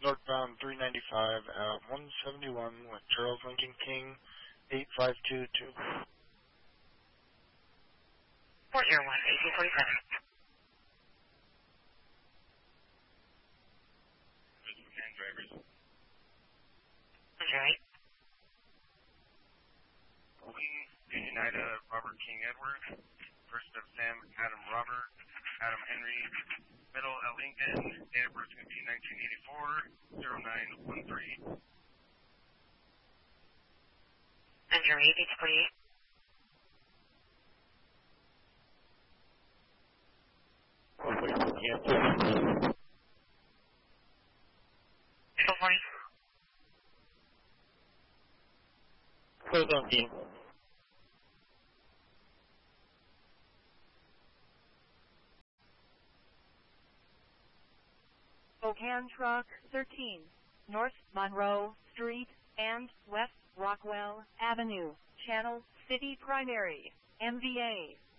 northbound 395 at 171 with Charles Lincoln King 8522. Port Air 1, 1847. Drivers. That's right. United Robert King Edward. First of Sam Adam Robert. Adam Henry. Middle L. Lincoln. Date of birth going to be 1984. 0913. Enter 1848. Still 40. Close on team. Spokane Truck 13, North Monroe Street and West Rockwell Avenue, Channel City Primary, MVA.